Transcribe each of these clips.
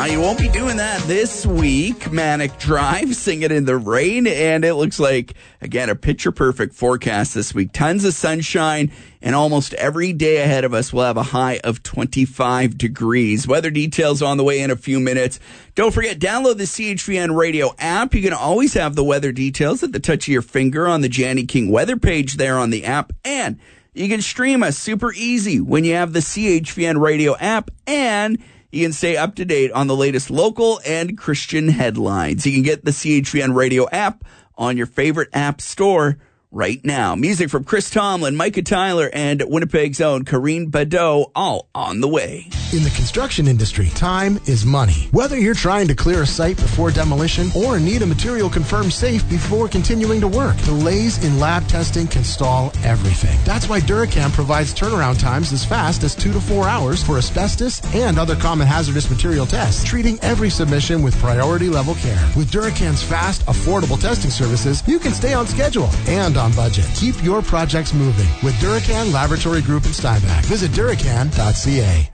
You won't be doing that this week. Manic Drive, Singing in the Rain, and it looks like, again, a picture-perfect forecast this week. Tons of sunshine, and almost every day ahead of us will have a high of 25 degrees. Weather details on the way in a few minutes. Don't forget, download the CHVN Radio app. You can always have the weather details at the touch of your finger on the Janny King weather page there on the app, and you can stream us super easy when you have the CHVN Radio app, and you can stay up to date on the latest local and Christian headlines. You can get the CHVN Radio app on your favorite app store right now. Music from Chris Tomlin, Micah Tyler, and Winnipeg's own Karine Badeau, all on the way. In the construction industry, time is money. Whether you're trying to clear a site before demolition or need a material confirmed safe before continuing to work, delays in lab testing can stall everything. That's why Duracam provides turnaround times as fast as 2 to 4 hours for asbestos and other common hazardous material tests, treating every submission with priority level care. With Duracam's fast, affordable testing services, you can stay on schedule and on budget. Keep your projects moving with Duracan Laboratory Group in Steinbach. Visit Duracan.ca.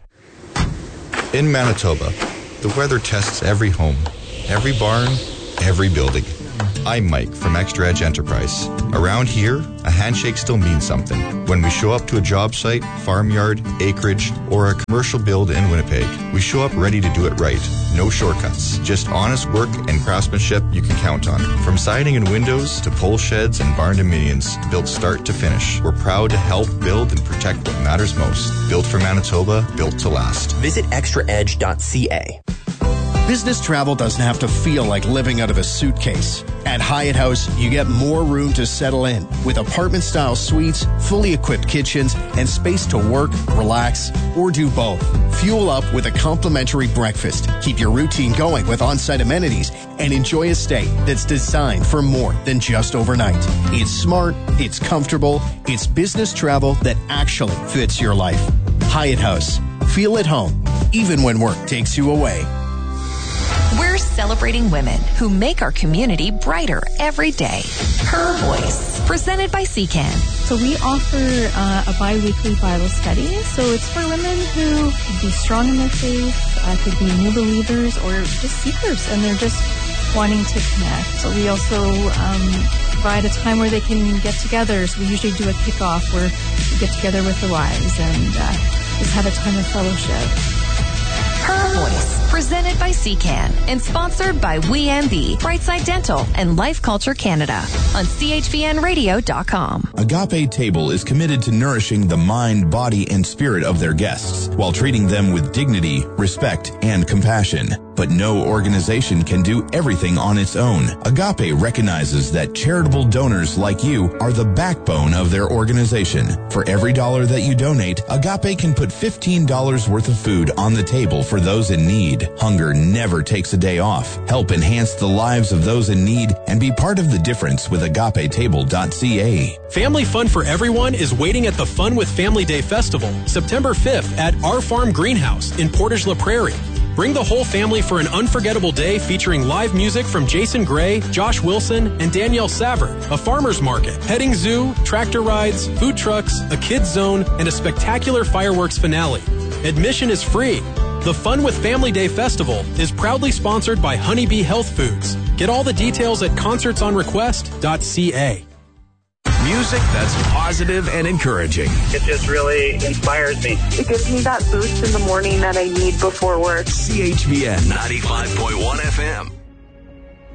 In Manitoba, the weather tests every home, every barn, every building. I'm Mike from Extra Edge Enterprise. Around here, a handshake still means something. When we show up to a job site, farmyard, acreage, or a commercial build in Winnipeg, we show up ready to do it right. No shortcuts, just honest work and craftsmanship you can count on. From siding and windows to pole sheds and barn dominions, built start to finish. We're proud to help build and protect what matters most. Built for Manitoba, built to last. Visit extraedge.ca. Business travel doesn't have to feel like living out of a suitcase. At Hyatt House, you get more room to settle in with apartment-style suites, fully equipped kitchens, and space to work, relax, or do both. Fuel up with a complimentary breakfast. Keep your routine going with on-site amenities and enjoy a stay that's designed for more than just overnight. It's smart, it's comfortable, it's business travel that actually fits your life. Hyatt House. Feel at home, even when work takes you away. We're celebrating women who make our community brighter every day. Her Voice, presented by CCAN. So we offer a bi-weekly Bible study. So it's for women who could be strong in their faith, could be new believers, or just seekers, and they're just wanting to connect. So we also provide a time where they can get together. So we usually do a kickoff where we get together with the wives and just have a time of fellowship. Her Voice, presented by CCAN and sponsored by WeMB, Brightside Dental, and Life Culture Canada on CHVNradio.com. Agape Table is committed to nourishing the mind, body, and spirit of their guests while treating them with dignity, respect, and compassion. But no organization can do everything on its own. Agape recognizes that charitable donors like you are the backbone of their organization. For every $1 that you donate, Agape can put $15 worth of food on the table for those in need. Hunger never takes a day off. Help enhance the lives of those in need and be part of the difference with agapetable.ca. Family Fun for Everyone is waiting at the Fun with Family Day Festival, September 5th at Our Farm Greenhouse in Portage La Prairie. Bring the whole family for an unforgettable day featuring live music from Jason Gray, Josh Wilson, and Danielle Saver, a farmer's market, petting zoo, tractor rides, food trucks, a kids zone, and a spectacular fireworks finale. Admission is free. The Fun with Family Day Festival is proudly sponsored by Honeybee Health Foods. Get all the details at concertsonrequest.ca. Music that's positive and encouraging. It just really inspires me. It gives me that boost in the morning that I need before work. CHVN 95.1 FM.